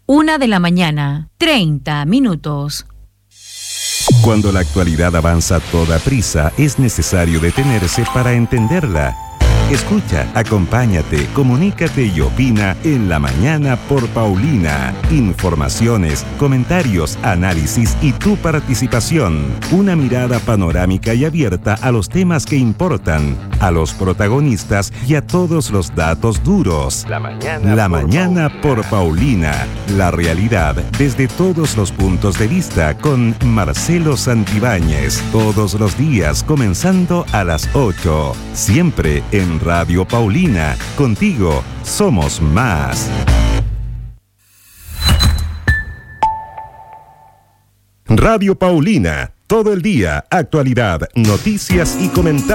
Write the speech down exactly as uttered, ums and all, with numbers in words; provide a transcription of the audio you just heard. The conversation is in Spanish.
Una de la mañana, treinta minutos. Cuando la actualidad avanza a toda prisa, es necesario detenerse para entenderla. Escucha, acompáñate, comunícate y opina en la mañana por Paulina. Informaciones, comentarios, análisis y tu participación. Una mirada panorámica y abierta a los temas que importan, a los protagonistas y a todos los datos duros. La mañana, la por, mañana Paulina. por Paulina. La realidad desde todos los puntos de vista con Marcelo Santibáñez. Todos los días comenzando a las ocho. Siempre en Radio Paulina. Contigo somos más. Radio Paulina. Todo el día, actualidad, noticias y comentarios.